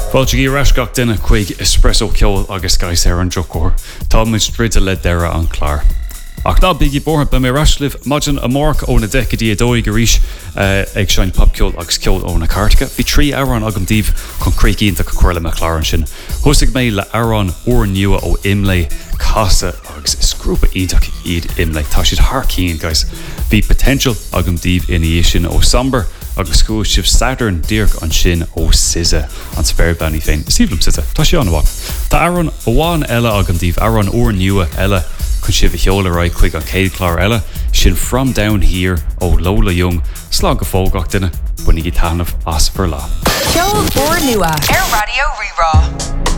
Fáilte í reisgach duine chuig espresso ceol agus gais ar an drocóir, tá muid stride le deire an chláir. Ach ná bíigí bortha be mé reislih maidin a mórc ó na decadí a dóigh arís ag sein popceol agus ceol ó na cartacha. Bhí trí áran agam díobh chun crícínta go chuirla me chláran sin. Thusig mé le áran uair nua ó imlé casa agus scrúpa iadach iad imlé. Tá siad thcíín, guys. Bhí potential agam díobh ina sin ó Samber agus cúil sibh Saturn díirc an sin ó Sisa an spéir banní féin. Síblam Sisa, tá sé an bháin. Tá áran óháin eile agam díobh áran uair nua eile chun sibh a cheola ráid chuig an céad chlár eile sin From Down Here ó Lola Young slá go fógach duine bunig í tanmh as for lá. Ceol uair nua ar Radio Rirá.